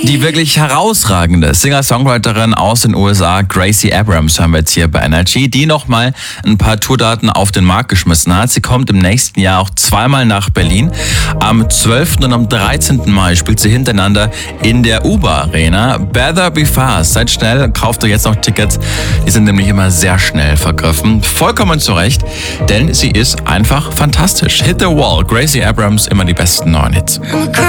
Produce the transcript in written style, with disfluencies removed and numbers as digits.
Die wirklich herausragende Singer-Songwriterin aus den USA, Gracie Abrams, haben wir jetzt hier bei Energy, die nochmal ein paar Tourdaten auf den Markt geschmissen hat. Sie kommt im nächsten Jahr auch zweimal nach Berlin. Am 12. und am 13. Mai spielt sie hintereinander in der UBA Arena. Better Be Fast. Seid schnell, kauft euch jetzt noch Tickets. Die sind nämlich immer sehr schnell vergriffen. Vollkommen zu Recht, denn sie ist einfach fantastisch. Hit the Wall. Gracie Abrams, immer die besten neuen Hits.